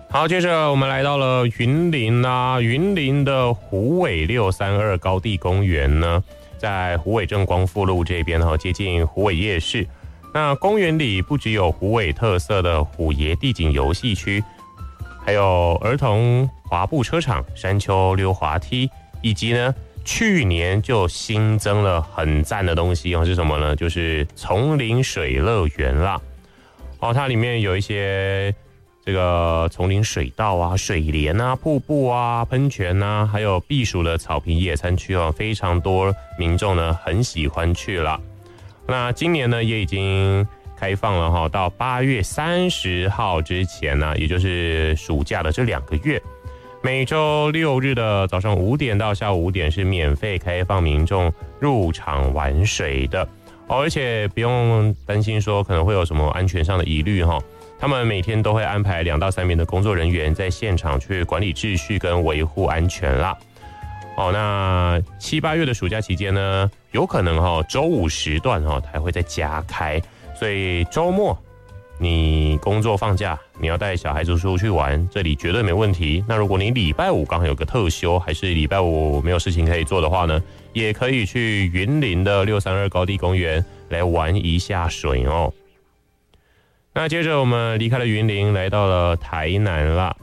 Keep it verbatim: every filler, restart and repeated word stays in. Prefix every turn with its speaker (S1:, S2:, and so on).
S1: 好，接着我们来到了云林啊，云林的虎尾六三二高地公园呢，在虎尾镇光复路这边哈，接近虎尾夜市。那公园里不只有虎尾特色的虎爷地景游戏区，还有儿童滑步车场、山丘溜滑梯，以及呢去年就新增了很赞的东西哦，是什么呢？就是丛林水乐园啦。哦，它里面有一些这个丛林水道啊、水莲啊、瀑布啊、喷泉啊，还有避暑的草坪野餐区哦，非常多民众呢很喜欢去了。那今年呢也已经开放了哈，到八月三十号之前呢，也就是暑假的这两个月，每周六日的早上五点到下午五点是免费开放民众入场玩水的哦，而且不用担心说可能会有什么安全上的疑虑哈。他们每天都会安排两到三名的工作人员在现场去管理秩序跟维护安全啦。哦，那七八月的暑假期间呢，有可能哈、哦、周五时段哈、哦、还会再加开，所以周末你工作放假，你要带小孩子出去玩，这里绝对没问题。那如果你礼拜五刚好有个特休，还是礼拜五没有事情可以做的话呢，也可以去云林的六三二高地公园来玩一下水哦。那接着我们离开了云林，来到了台南啦。